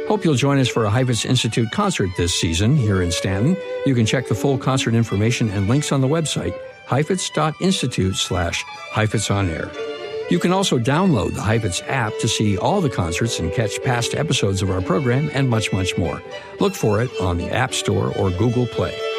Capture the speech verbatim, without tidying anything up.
Hope you'll join us for a Heifetz Institute concert this season here in Stanton. You can check the full concert information and links on the website, heifetz.institute slash Heifetz on air. You can also download the Heifetz app to see all the concerts and catch past episodes of our program and much, much more. Look for it on the App Store or Google Play.